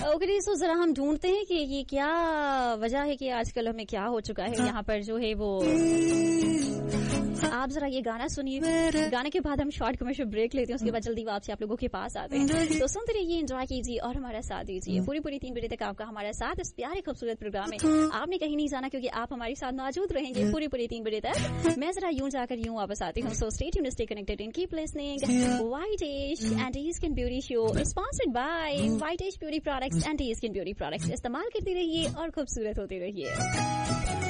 Okay, सो जरा हम ढूंढते हैं कि ये क्या वजह है कि आजकल हमें क्या हो चुका है यहाँ पर जो है वो। आप जरा ये गाना सुनिए, गाने के बाद हम शॉर्ट कमर्शियल ब्रेक लेते हैं, उसके बाद जल्दी वापसी आप लोगों के पास आते हैं। तो सुनते रहिए, एंजॉय कीजिए और हमारा साथ दीजिए। पूरी 3 बजे तक आपका हमारा साथ इस प्यारे खूबसूरत प्रोग्राम में। आपने कहीं नहीं जाना क्योंकि आप हमारे साथ मौजूद रहेंगे पूरी 3 बजे तक। मैं जरा यूं जाकर यूं वापस आती हूँ। So stay tuned, stay connected and keep listening. White Age Anti Skin Beauty Show sponsored by White Age Beauty Products, Anti Skin Beauty Products। इस्तेमाल करती रहिए और खूबसूरत होते रहिए।